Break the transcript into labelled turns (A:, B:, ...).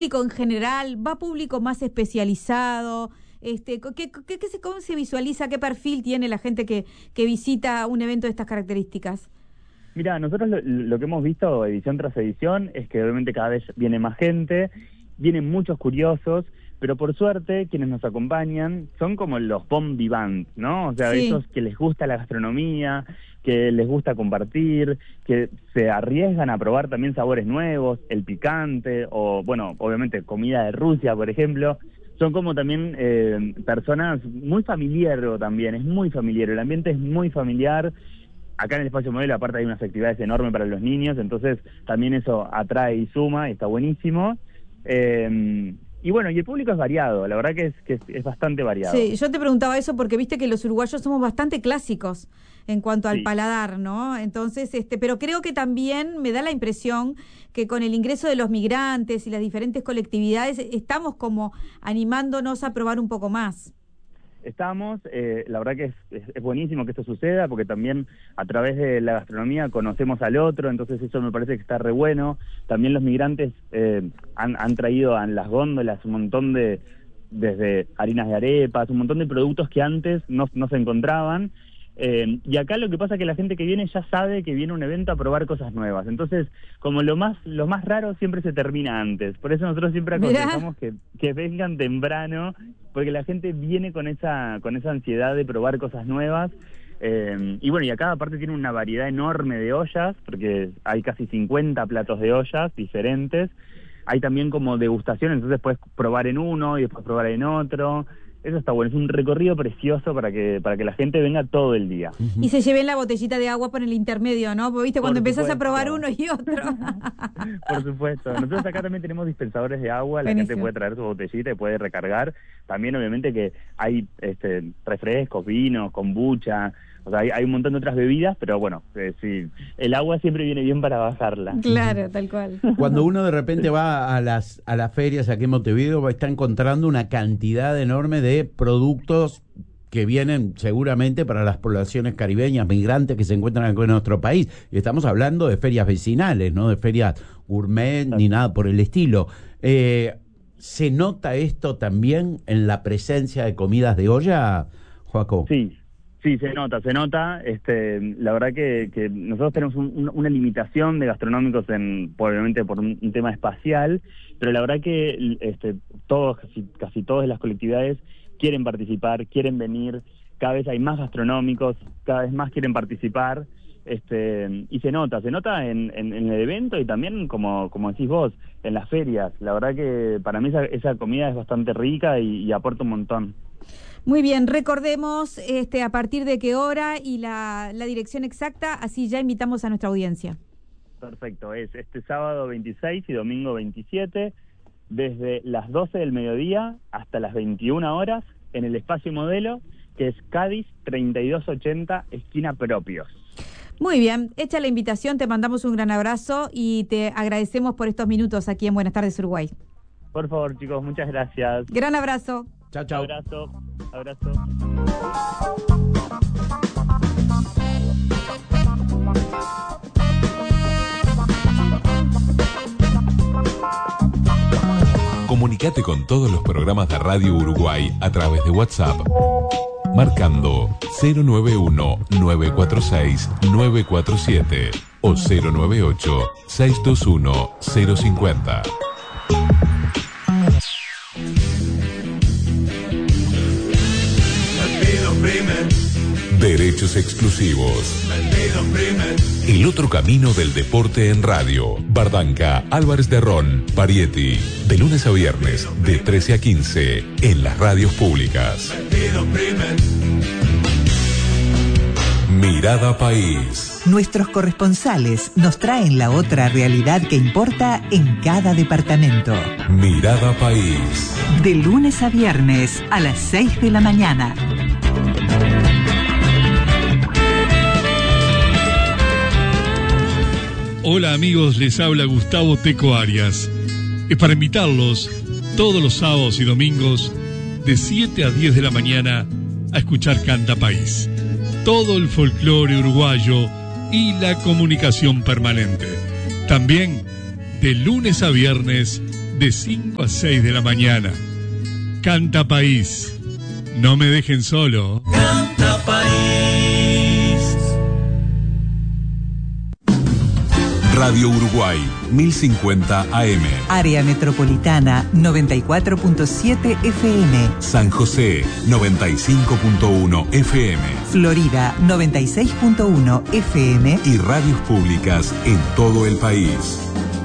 A: en general? ¿Va público más especializado? ¿Cómo se visualiza, qué perfil tiene la gente que visita un evento de estas características?
B: Mira, nosotros lo que hemos visto edición tras edición es que obviamente cada vez viene más gente, vienen muchos curiosos, pero por suerte quienes nos acompañan son como los bon vivants, ¿no? O sea,
A: sí,
B: esos que les gusta la gastronomía, que les gusta compartir, que se arriesgan a probar también sabores nuevos, el picante, o bueno, obviamente comida de Rusia, por ejemplo. Son como también personas muy familiares también, es muy familiar, el ambiente es muy familiar. Acá en el Espacio Modelo aparte hay unas actividades enormes para los niños, entonces también eso atrae y suma, y está buenísimo. Y bueno, y el público es variado, la verdad que es bastante variado.
A: Sí, yo te preguntaba eso porque viste que los uruguayos somos bastante clásicos en cuanto al paladar, ¿no? Entonces, pero creo que también me da la impresión que con el ingreso de los migrantes y las diferentes colectividades estamos como animándonos a probar un poco más.
B: Estamos, la verdad que es buenísimo que esto suceda, porque también a través de la gastronomía conocemos al otro, entonces eso me parece que está re bueno. También los migrantes han traído a las góndolas un montón desde harinas de arepas, un montón de productos que antes no se encontraban. Y acá lo que pasa es que la gente que viene ya sabe que viene a un evento a probar cosas nuevas. Entonces, como lo más raro siempre se termina antes. Por eso nosotros siempre aconsejamos que vengan temprano, porque la gente viene con esa ansiedad de probar cosas nuevas. Y bueno, y acá aparte tiene una variedad enorme de ollas, porque hay casi 50 platos de ollas diferentes. Hay también como degustación, entonces puedes probar en uno y después probar en otro. Eso está bueno, es un recorrido precioso para que la gente venga todo el día.
A: Y se lleven la botellita de agua por el intermedio, ¿no? Porque viste, cuando empezás a probar uno y otro.
B: Por supuesto. Nosotros acá también tenemos dispensadores de agua, la gente puede traer su botellita y puede recargar. También obviamente que hay refrescos, vinos, kombucha, o sea, hay un montón de otras bebidas, pero bueno, sí, el agua siempre viene bien para bajarla.
A: Claro, tal cual.
C: Cuando uno de repente va a las ferias aquí en Montevideo, está encontrando una cantidad enorme de productos que vienen seguramente para las poblaciones caribeñas, migrantes que se encuentran aquí en nuestro país. Y estamos hablando de ferias vecinales, no de ferias gourmet ni nada por el estilo. ¿Se nota esto también en la presencia de comidas de olla, Joaco?
B: Sí, se nota. La verdad que nosotros tenemos una limitación de gastronómicos obviamente por un tema espacial, pero la verdad que casi todas las colectividades quieren participar, quieren venir, cada vez hay más gastronómicos, cada vez más quieren participar, y se nota en el evento y también, como decís vos, en las ferias. La verdad que para mí esa comida es bastante rica y aporta un montón.
A: Muy bien, recordemos a partir de qué hora y la dirección exacta, así ya invitamos a nuestra audiencia.
B: Perfecto, es este sábado 26 y domingo 27, desde las 12 del mediodía hasta las 21 horas, en el Espacio Modelo, que es Cádiz 3280, esquina Propios.
A: Muy bien, hecha la invitación, te mandamos un gran abrazo y te agradecemos por estos minutos aquí en Buenas Tardes Uruguay.
B: Por favor, chicos, muchas gracias.
A: Gran abrazo.
C: Chao, chao.
B: Abrazo.
D: Comunicate con todos los programas de Radio Uruguay a través de WhatsApp, marcando 091-946-947 o 098-621-050. Derechos exclusivos. El otro camino del deporte en radio. Bardanca, Álvarez de Ron, Parietti. De lunes a viernes, de 13 a 15, en las radios públicas. Mirada País.
E: Nuestros corresponsales nos traen la otra realidad que importa en cada departamento.
D: Mirada País.
E: De lunes a viernes a las 6 de la mañana.
F: Hola amigos, les habla Gustavo Teco Arias. Es para invitarlos todos los sábados y domingos de 7 a 10 de la mañana a escuchar Canta País. Todo el folclore uruguayo y la comunicación permanente. También de lunes a viernes de 5 a 6 de la mañana. Canta País. No me dejen solo.
G: Canta País.
D: Radio Uruguay, 1050 AM.
E: Área Metropolitana, 94.7 FM.
D: San José, 95.1 FM.
E: Florida, 96.1 FM.
D: Y radios públicas en todo el país.